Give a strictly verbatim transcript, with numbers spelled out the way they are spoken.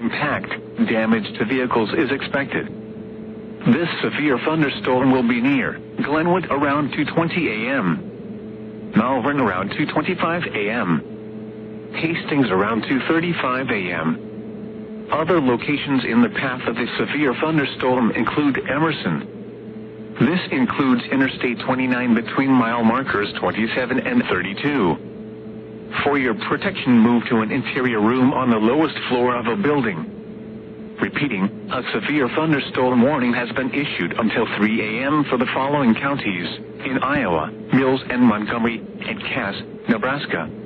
impact, damage to vehicles is expected. This severe thunderstorm will be near Glenwood around two twenty a m, Malvern around two twenty-five a m, Hastings around two thirty-five a m Other locations in the path of the severe thunderstorm include Emerson. This includes Interstate twenty-nine between mile markers twenty-seven and thirty-two. For your protection, move to an interior room on the lowest floor of a building. Repeating, a severe thunderstorm warning has been issued until three a m for the following counties in Iowa: Mills and Montgomery, and Cass, Nebraska.